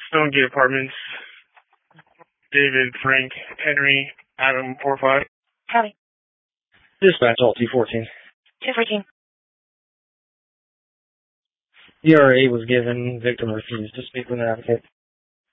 Stonegate Apartments. David, Frank, Henry, Adam, 4-5. Howdy. Dispatch, alt 214. 214. ERA was given, victim refused to speak with an advocate.